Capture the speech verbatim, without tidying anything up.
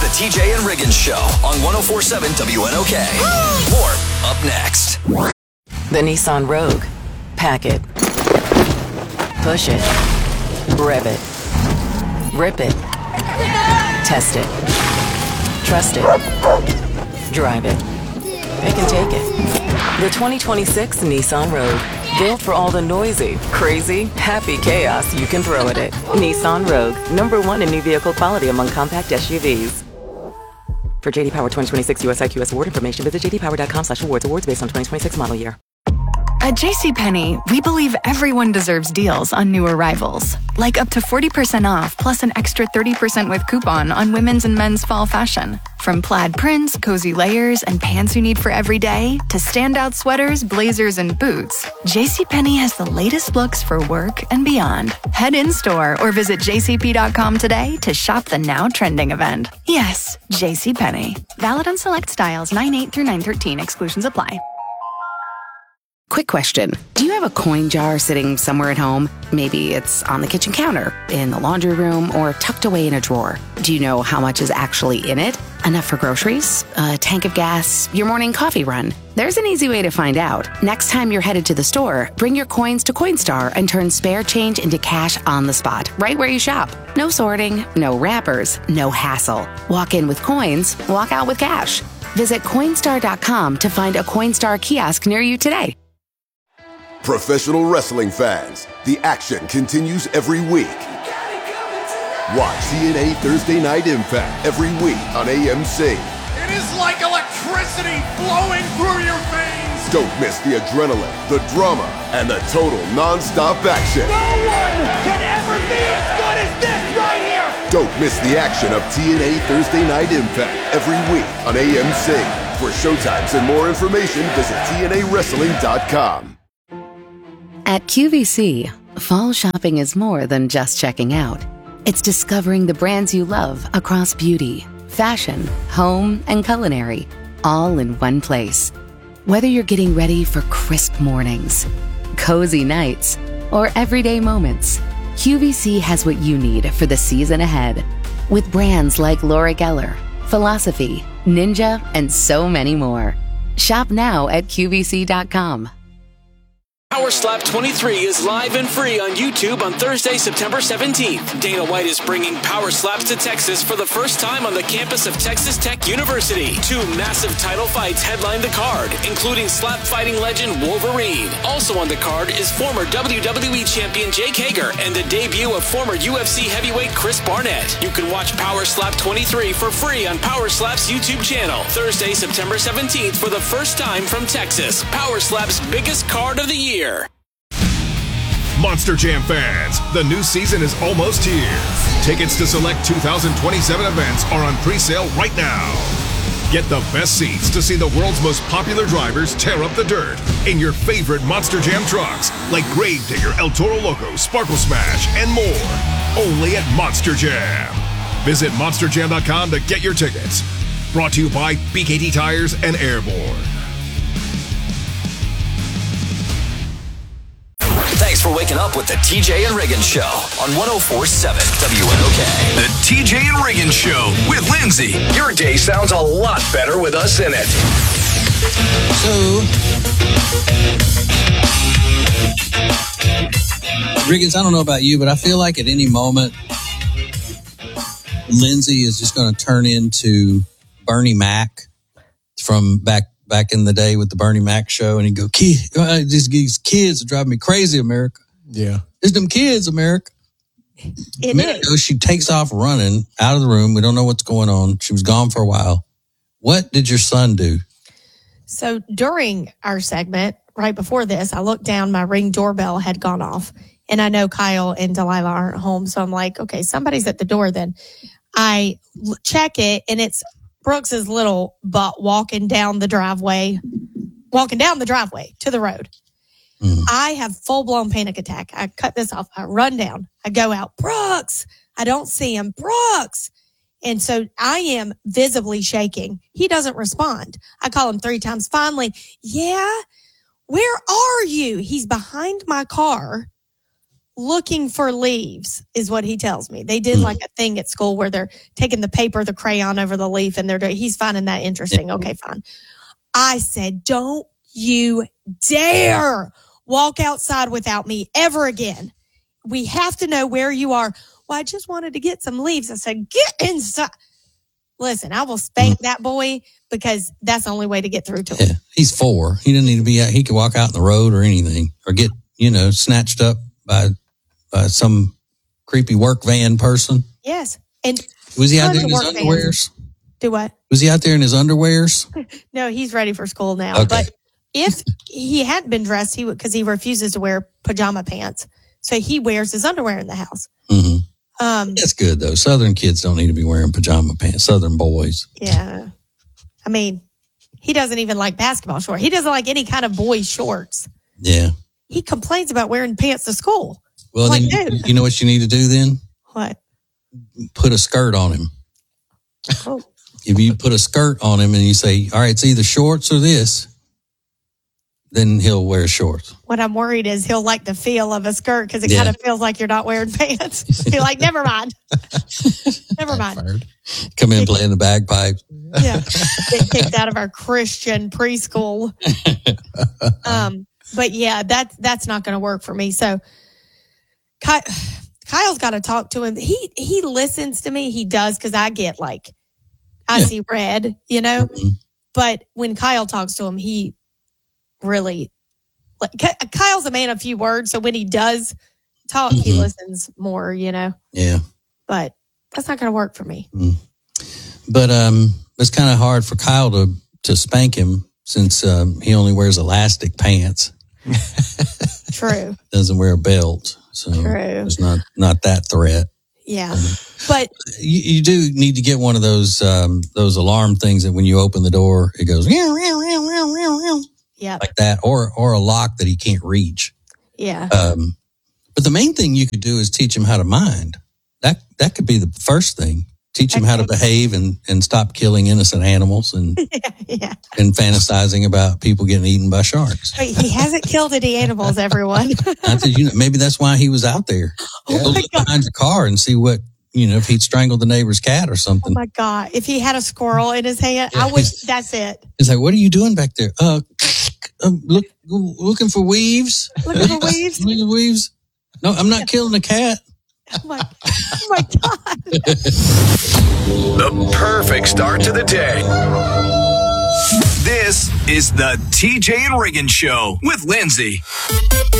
The T J and Riggins Show on one oh four point seven W N O K. More up next. The Nissan Rogue. Pack it. Push it. Rev it. Rip it. Test it. Trust it. Drive it. Pick and take it. The twenty twenty-six Nissan Rogue. Built for all the noisy, crazy, happy chaos you can throw at it. Nissan Rogue. Number one in new vehicle quality among compact S U Vs. For J D Power twenty twenty-six U S I Q S award information, visit j d power dot com slash awards. Awards based on twenty twenty-six model year. At JCPenney, we believe everyone deserves deals on new arrivals. Like up to forty percent off plus an extra thirty percent with coupon on women's and men's fall fashion. From plaid prints, cozy layers, and pants you need for every day, to standout sweaters, blazers, and boots, JCPenney has the latest looks for work and beyond. Head in-store or visit j c p dot com today to shop the now trending event. Yes, JCPenney. Valid on select styles nine eight through nine thirteen. Exclusions apply. Quick question. Do you have a coin jar sitting somewhere at home? Maybe it's on the kitchen counter, in the laundry room, or tucked away in a drawer. Do you know how much is actually in it? Enough for groceries? A tank of gas? Your morning coffee run? There's an easy way to find out. Next time you're headed to the store, bring your coins to Coinstar and turn spare change into cash on the spot, right where you shop. No sorting, no wrappers, no hassle. Walk in with coins, walk out with cash. Visit Coinstar dot com to find a Coinstar kiosk near you today. Professional wrestling fans, the action continues every week. Watch T N A Thursday Night Impact every week on A M C. It is like electricity flowing through your veins. Don't miss the adrenaline, the drama, and the total non-stop action. No one can ever be as good as this right here. Don't miss the action of T N A Thursday Night Impact every week on A M C. For showtimes and more information, visit T N A wrestling dot com. At Q V C, fall shopping is more than just checking out. It's discovering the brands you love across beauty, fashion, home, and culinary, all in one place. Whether you're getting ready for crisp mornings, cozy nights, or everyday moments, Q V C has what you need for the season ahead. With brands like Laura Geller, Philosophy, Ninja, and so many more. Shop now at Q V C dot com. Power Slap twenty-three is live and free on YouTube on Thursday, September seventeenth. Dana White is bringing Power Slaps to Texas for the first time on the campus of Texas Tech University. Two massive title fights headline the card, including slap fighting legend Wolverine. Also on the card is former W W E champion Jake Hager and the debut of former U F C heavyweight Chris Barnett. You can watch Power Slap twenty-three for free on Power Slap's YouTube channel. Thursday, September seventeenth for the first time from Texas. Power Slap's biggest card of the year. Monster Jam fans, the new season is almost here. Tickets to select two thousand twenty-seven events are on pre-sale right now. Get the best seats to see the world's most popular drivers tear up the dirt in your favorite Monster Jam trucks like Gravedigger, El Toro Loco, Sparkle Smash, and more. Only at Monster Jam. Visit monster jam dot com to get your tickets. Brought to you by B K T Tires and Airborne. Thanks for waking up with the T J and Riggins Show on one oh four point seven W N O K. The T J and Riggins Show with Lindsay. Your day sounds a lot better with us in it. So, Riggins, I don't know about you, but I feel like at any moment, Lindsay is just going to turn into Bernie Mac from back back in the day with the Bernie Mac show, and he'd go, Kid, uh, these, these kids are driving me crazy, America. Yeah. It's them kids, America. It a minute is. ago, she takes off running out of the room. We don't know what's going on. She was gone for a while. What did your son do? So during our segment, right before this, I looked down, my Ring doorbell had gone off. And I know Kyle and Delilah aren't home. So I'm like, okay, somebody's at the door then. I l- check it, and it's Brooks's little butt walking down the driveway, walking down the driveway to the road. Mm. I have full-blown panic attack. I cut this off. I run down. I go out. Brooks! I don't see him. Brooks! And so I am visibly shaking. He doesn't respond. I call him three times. Finally, yeah, where are you? He's behind my car, looking for leaves is what he tells me. They did like a thing at school where they're taking the paper, the crayon over the leaf, and they're doing, he's finding that interesting. Okay, fine. I said, don't you dare walk outside without me ever again. We have to know where you are. Well, I just wanted to get some leaves. I said, get inside. Listen, I will spank that boy because that's the only way to get through to him. Yeah, he's four. He doesn't need to be out. He can walk out in the road or anything or get, you know, snatched up by by some creepy work van person. Yes. And was he out there in his work underwears? vans. Do what? Was he out there in his underwears? No, he's ready for school now. Okay. But if he hadn't been dressed, he would, because he refuses to wear pajama pants. So he wears his underwear in the house. Mm-hmm. Um, That's good, though. Southern kids don't need to be wearing pajama pants. Southern boys. Yeah. I mean, he doesn't even like basketball shorts. He doesn't like any kind of boy shorts. Yeah. He complains about wearing pants to school. Well, like, then dude. You know what you need to do then? What? Put a skirt on him. Oh. If you put a skirt on him and you say, all right, it's either shorts or this, then he'll wear shorts. What I'm worried is he'll like the feel of a skirt because it Yeah. kind of feels like you're not wearing pants. You're like, never mind. Never mind. Come in playing the bagpipes. Yeah. Get kicked out of our Christian preschool. Um, but yeah, that, that's not going to work for me. So Ky- Kyle's got to talk to him. He, he listens to me. He does. Cause I get like, I Yeah. see red, you know, Mm-hmm. but when Kyle talks to him, he really, like, Ky- Kyle's a man of few words. So when he does talk, he Mhm. listens more, you know, Yeah. but that's not going to work for me. But um, it's kind of hard for Kyle to, to spank him since um, he only wears elastic pants. True. Doesn't wear a belt. So True. it's not, not that threat. Yeah. But You, you do need to get one of those um, those alarm things that when you open the door, it goes meow, meow, meow, meow, meow, meow, yeah, like that, or or a lock that he can't reach. yeah. Um, but the main thing you could do is teach him how to mind. That that could be the first thing. Teach him how to behave and, and stop killing innocent animals and yeah, yeah. and fantasizing about people getting eaten by sharks. Wait, he hasn't killed any animals, everyone. I think, you know, maybe that's why he was out there. Oh Go my look behind your car and see what, you know, if he'd strangled the neighbor's cat or Oh something. my God. If he had a squirrel in his hand, I would, that's it. It's like, what are you doing back there? Uh, um, look, looking for weaves. Looking for weaves? Looking for weaves. No, I'm not killing a cat. Oh my, oh my God. The perfect start to the day. This is the T J and Riggin Show with Lindsay.